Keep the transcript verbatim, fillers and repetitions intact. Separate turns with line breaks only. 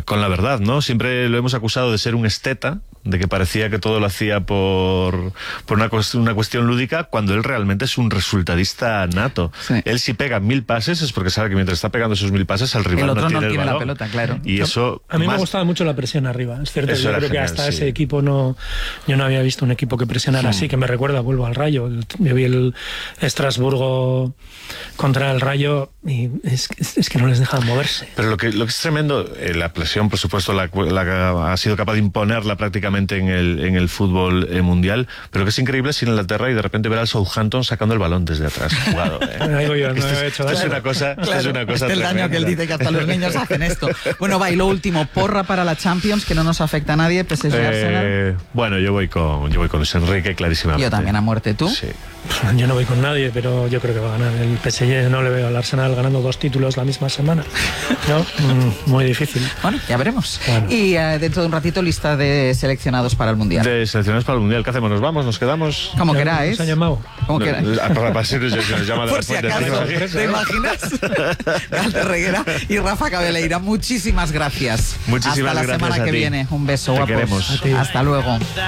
con la verdad, ¿no? Siempre lo hemos acusado de ser un esteta, de que parecía que todo lo hacía por, por una, cuestión, una cuestión lúdica, cuando él realmente es un resultadista nato.
Sí.
Él si pega mil pases es porque sabe que mientras está pegando esos mil pases, el rival
El otro
no tiene,
no
el
tiene la
balón.
pelota, claro.
Y eso
A mí
más...
me gustaba mucho la presión arriba. Es cierto,
Eso
yo
era
creo
genial,
que hasta
sí.
ese equipo no... Yo no había visto un equipo que presionara
Sí.
así, que me recuerda, vuelvo al Rayo. Yo vi el Estrasburgo contra el Rayo y es, es, es que no les dejan moverse.
Pero lo que, lo que es tremendo, eh, la presión, por supuesto, la, la, ha sido capaz de imponerla prácticamente en el, en el fútbol eh, mundial, pero que es increíble es ir a Inglaterra y de repente ver al Southampton sacando el balón desde atrás jugado. ¿eh?
Bueno, digo yo, no
Esto
me
es,
he hecho
esto es
daño.
una cosa, esto
Claro,
es una cosa
este es el daño que él
tremenda.
dice que hasta los niños hacen esto. Bueno, va, y lo último, porra para la Champions, que no nos afecta a nadie, P S G Arsenal.
Eh, bueno, yo voy con yo voy con Luis Enrique, clarísimamente.
Yo también a muerte, ¿tú?
Sí.
Yo no voy con nadie, pero yo creo que va a ganar el P S G. No le veo al Arsenal ganando dos títulos la misma semana. ¿No? Mm, muy difícil.
Bueno, ya veremos.
Bueno.
Y uh, dentro de un ratito, lista de seleccionados para el Mundial.
De seleccionados para el Mundial, ¿qué hacemos? ¿Nos vamos? ¿Nos quedamos?
Como
¿Ya
queráis.
nos han llamado?
Como
No,
queráis.
a- para- para si nos- si nos llama de
Por
la
si
fuente,
acaso,
¿te
¿te imaginas? Galder Reguera y Rafa Cabeleira, muchísimas gracias.
Muchísimas
Hasta la
gracias
semana
a
que
ti.
viene. Un beso,
Te
guapos.
queremos.
A ti.
Hasta luego.